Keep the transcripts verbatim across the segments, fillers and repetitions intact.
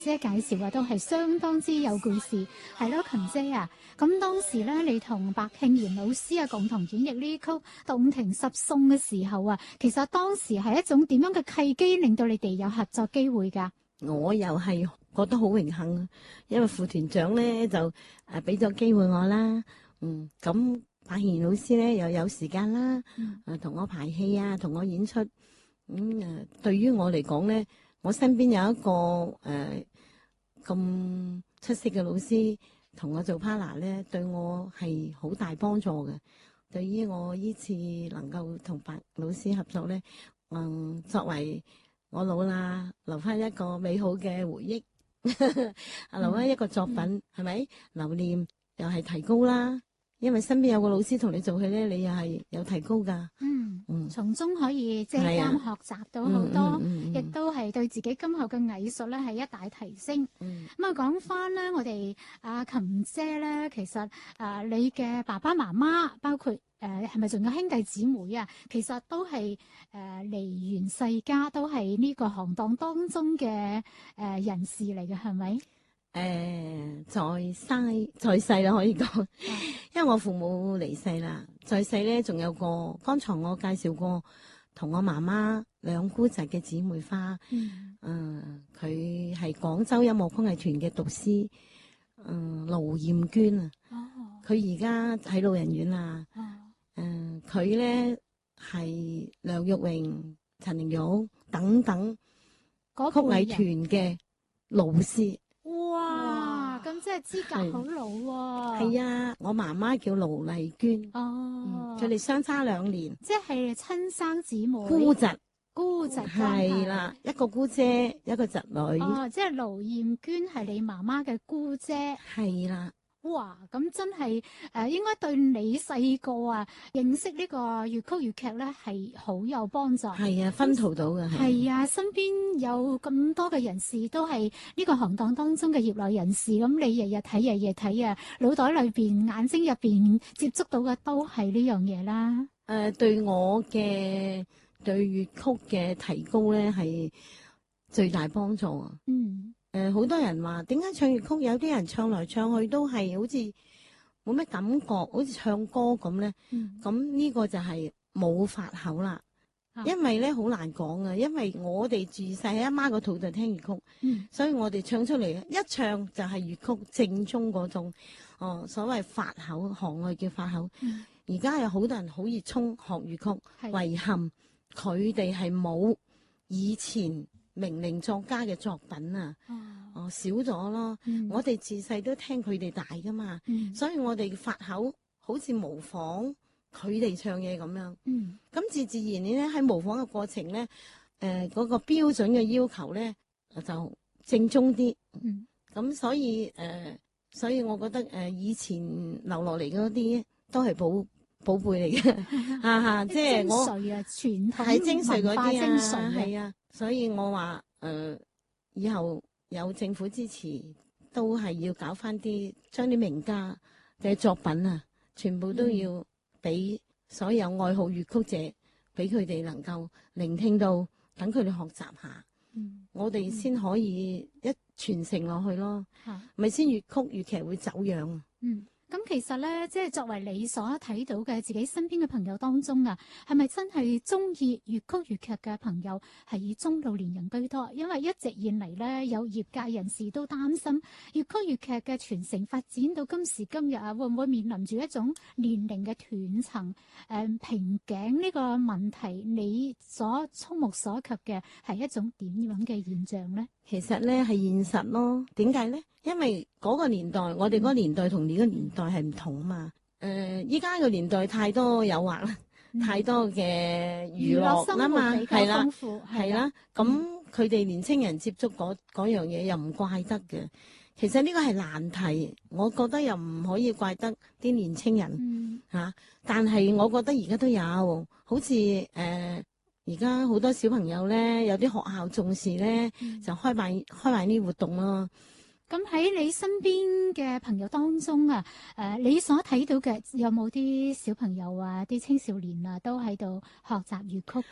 姐介紹啊，都係相當之有故事，係咯，琴姐啊，咁當時咧，你同白慶賢老師啊共同演繹呢曲《洞庭十送》嘅時候啊，其實當時係一種點樣嘅契機，令到你哋有合作機會㗎？ 我又係覺得好榮幸啊，因為副團長咧就誒俾咗機會我啦，嗯，咁白慶賢老師咧又有時間啦，誒、嗯、同我排戲啊，同我演出，咁、嗯、誒對於我嚟講咧，我身邊有一個誒。呃咁出色嘅老師同我做 partner 咧，對我係好大幫助嘅。對於我呢次能夠同白老師合作咧，嗯，作為我老啦，留翻一個美好嘅回憶，啊，留翻一個作品，係、嗯、咪？留念又係提高啦。因為身邊有個老師同你做戲咧，你又係有提高噶。 嗯嗯，從中可以借鑑學習到好多，亦、嗯嗯嗯、都係對自己今後嘅藝術咧係一大提升。咁、嗯、啊，講翻咧，我哋阿琴姐咧，其實啊，你嘅爸爸媽媽，包括誒係咪仲有兄弟姊妹啊？其實都係誒、呃、離緣世家，都係呢個行當當中嘅誒、呃、人士嚟嘅，係咪？ 誒、呃，在世在世啦，可以講，因為我父母離世啦，在世咧仲有個，剛才我介紹過，同我媽媽兩姑侄嘅姊妹花，嗯，佢係廣州音樂曲藝團嘅導師，嗯，盧艷娟啊，佢而家喺老人院啦，嗯，佢咧係梁玉榮、陳玲玉等等曲藝團嘅老師。 哇！咁即係資格好老喎、啊。 係啊，我媽媽叫盧麗娟。哦，佢哋相差兩年。 即係親生姊妹。 姑侄。 姑侄。 係啦，一個姑姐，一個侄女。 哦，即係盧艷娟係你媽媽嘅姑姐。 係啦。 哇！咁真係誒、呃，應該對你細個啊認識呢個粵曲粵劇咧係好有幫助。 係啊，薰陶到嘅係。 係啊，身邊有咁多嘅人士都係呢個行當當中嘅業內人士，咁你日日睇日日睇啊，腦袋裏邊、眼睛入邊接觸到嘅都係呢樣嘢啦。誒、 呃，對我嘅對粵曲嘅提高咧係最大幫助啊。嗯。誒、呃，好多人話點解唱粵曲，有啲人唱來唱去都係好似冇咩感覺，好似唱歌咁咧。咁、嗯、呢個就係冇法口啦、啊，因為咧好難講啊。因為我哋自細喺阿媽個肚度聽粵曲、嗯，所以我哋唱出嚟一唱就係粵曲正宗嗰種。哦、呃，所謂法口，行內叫法口。而家有好多人好熱衷學粵曲，遺憾佢哋係冇以前名伶作家嘅作品啊，哦、呃、少咗咯。嗯、我哋自細都聽佢哋大噶嘛、嗯，所以我哋發口好似模仿佢哋唱嘢咁樣。咁、嗯、自自然然咧喺模仿嘅過程咧，誒、呃、嗰、那個標準嘅要求咧就正宗啲。咁、嗯、所以誒、呃，所以我覺得誒、呃、以前留落嚟嗰啲都係寶寶貝嚟嘅，哈哈，即係我傳統係精髓嗰啲啊， 係啊。所以我話誒、呃，以後有政府支持，都係要搞翻啲，將啲名家嘅作品啊，全部都要俾所有愛好粵曲者，俾佢哋能夠聆聽到，等佢哋學習下，嗯、我哋先可以一傳承落去咯，咪、嗯、先粵曲粵劇會走樣啊。 嗯咁其實咧，即係作為你所睇到嘅自己身邊嘅朋友當中啊，係咪真係中意粵曲粵劇嘅朋友係以中老年人居多？因為一直以嚟咧，有業界人士都擔心粵曲粵劇嘅傳承發展到今時今日啊，會唔會面臨住一種年齡嘅斷層、誒瓶頸呢個問題？你所觸目所及嘅係一種點樣嘅現象咧？ 其實咧係現實咯，點解咧？因為嗰個年代，我哋嗰個年代同你個年代係唔同啊嘛。誒、呃，依家個年代太多誘惑啦、嗯，太多嘅娛樂啦嘛，係啦，係啦。咁佢哋年青人接觸嗰嗰樣嘢又唔怪得嘅。其實呢個係難題，我覺得又唔可以怪得啲年青人嚇、嗯啊。但係我覺得而家都有，好似誒而家好多小朋友咧，有啲學校重視咧、嗯，就開辦開辦呢啲活動咯。 咁喺你身邊嘅朋友當中啊，誒、呃，你所睇到嘅有冇啲小朋友啊、啲青少年啊，都喺度學習粵曲嘅咧？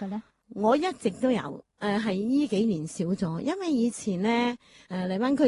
我一直都有，誒係呢幾年少咗，因為以前咧誒荔灣區